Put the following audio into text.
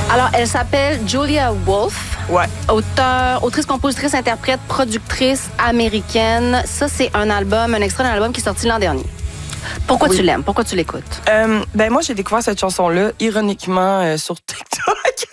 Alors, elle s'appelle Julia Wolf. Ouais. Autrice, compositrice, interprète, productrice américaine. Ça, c'est un extrait d'un album qui est sorti l'an dernier. Pourquoi tu l'aimes? Pourquoi tu l'écoutes? Moi, j'ai découvert cette chanson-là, ironiquement, sur TikTok.